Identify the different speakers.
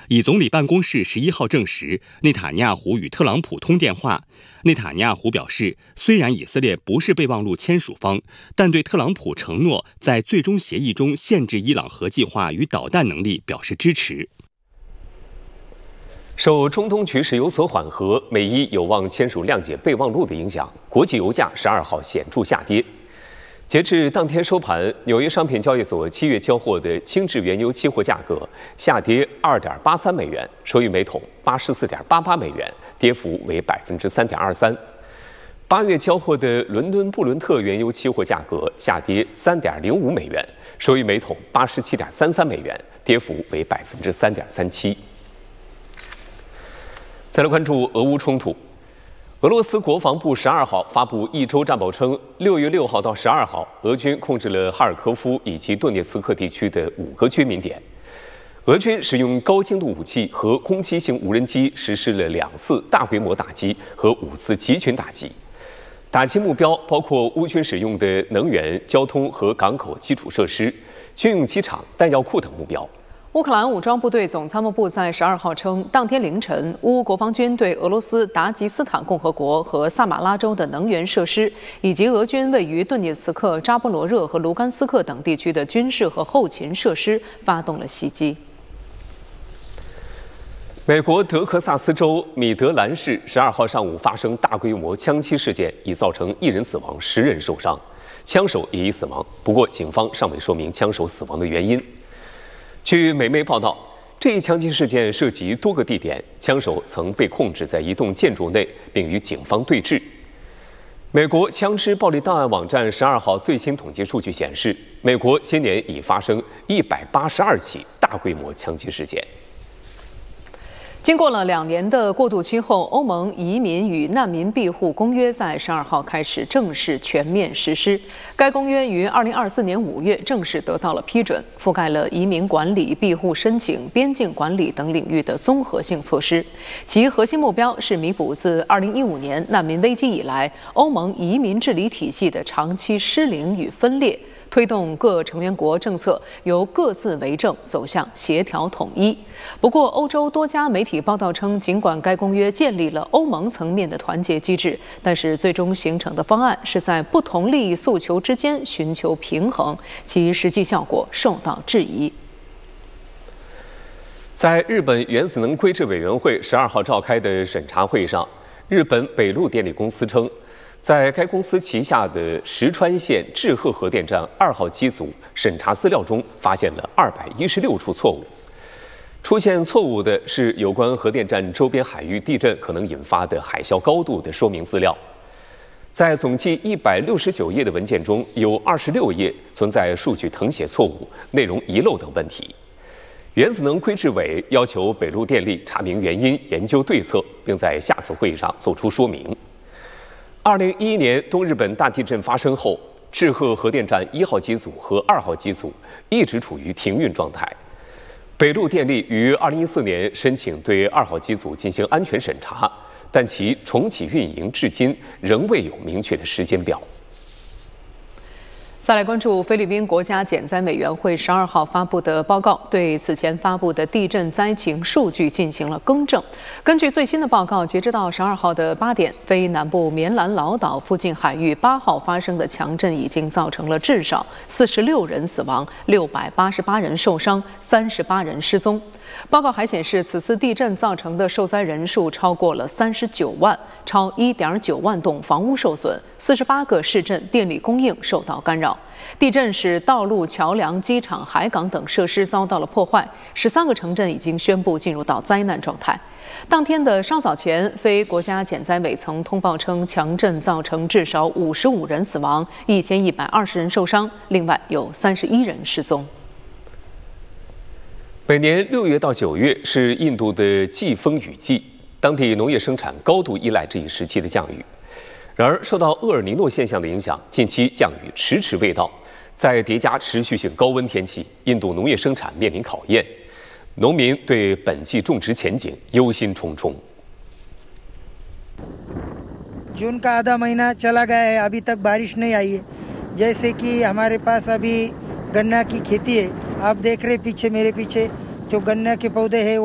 Speaker 1: 以总理办公室11号证实，内塔尼亚胡与特朗普通电话。内塔尼亚胡表示，虽然以色列不是备忘录签署方，但对特朗普承诺在最终协议中限制伊朗核计划与导弹能力表示支持。
Speaker 2: 受中东局势有所缓和，美伊有望签署谅解备忘录的影响，国际油价12号显著下跌。截至当天收盘，纽约商品交易所7月交货的轻质原油期货价格下跌2.83美元，收于每桶84.88美元，跌幅为3.23%。8月交货的伦敦布伦特原油期货价格下跌3.05美元，收于每桶87.33美元，跌幅为3.37%。再来关注俄乌冲突。俄罗斯国防部12号发布一周战报称，6月6号到12号，俄军控制了哈尔科夫以及顿涅茨克地区的5个居民点。俄军使用高精度武器和攻击性无人机实施了2次大规模打击和5次集群打击。打击目标包括乌军使用的能源、交通和港口基础设施、军用机场、弹药库等目标。
Speaker 3: 乌克兰武装部队总参谋部在12号称，当天凌晨，乌国防军对俄罗斯达吉斯坦共和国和萨马拉州的能源设施，以及俄军位于顿涅茨克、扎波罗热和卢甘斯克等地区的军事和后勤设施发动了袭击。
Speaker 2: 美国德克萨斯州米德兰市12号上午发生大规模枪击事件，已造成1人死亡，10人受伤，枪手也已死亡。不过，警方尚未说明枪手死亡的原因。据美媒报道，这一枪击事件涉及多个地点，枪手曾被控制在一栋建筑内，并与警方对峙。美国枪支暴力档案网站12号最新统计数据显示，美国今年已发生182起大规模枪击事件。
Speaker 3: 经过了2年的过渡期后，欧盟移民与难民庇护公约在12号开始正式全面实施。该公约于2024年5月正式得到了批准，覆盖了移民管理、庇护申请、边境管理等领域的综合性措施。其核心目标是弥补自2015年难民危机以来欧盟移民治理体系的长期失灵与分裂，推动各成员国政策由各自为政走向协调统一。不过，欧洲多家媒体报道称，尽管该公约建立了欧盟层面的团结机制，但是最终形成的方案是在不同利益诉求之间寻求平衡，其实际效果受到质疑。
Speaker 2: 在日本原子能规制委员会12号召开的审查会上，日本北陆电力公司称，在该公司旗下的石川县志贺核电站2号机组审查资料中发现了216处错误。出现错误的是有关核电站周边海域地震可能引发的海啸高度的说明资料。在总计169页的文件中，有26页存在数据誊写错误、内容遗漏等问题。原子能规制委要求北陆电力查明原因、研究对策，并在下次会议上作出说明。2011年东日本大地震发生后，志贺核电站1号机组和2号机组一直处于停运状态。北陆电力于2014年申请对2号机组进行安全审查，但其重启运营至今仍未有明确的时间表。
Speaker 3: 再来关注菲律宾国家减灾委员会12号发布的报告，对此前发布的地震灾情数据进行了更正。根据最新的报告，截止到12号的8点，菲南部棉兰老岛附近海域8号发生的强震已经造成了至少46人死亡、688人受伤、38人失踪。报告还显示，此次地震造成的受灾人数超过了39万，超1.9万栋房屋受损，48个市镇电力供应受到干扰。地震使道路、桥梁、机场、海港等设施遭到了破坏，13个城镇已经宣布进入到灾难状态。当天的稍早前，非国家减灾委曾通报称，强震造成至少55人死亡，1120人受伤，另外有31人失踪。
Speaker 2: 每年6月到9月是印度的季风雨季，当地农业生产高度依赖这一时期的降雨。然而，受到厄尔尼诺现象的影响，近期降雨迟迟未到，再叠加持续性高温天气，印度农业生产面临考验，农民对本季种植前景忧心忡忡。
Speaker 4: जून का आधा महीना चला गया है, अभी तक बारिश नहीं आई है। जैसे कि हमारे पास अभी गन्ना की खेती है, आप देख रहे पीछे मेरे पीछे जो गन्ना के पौधे हैं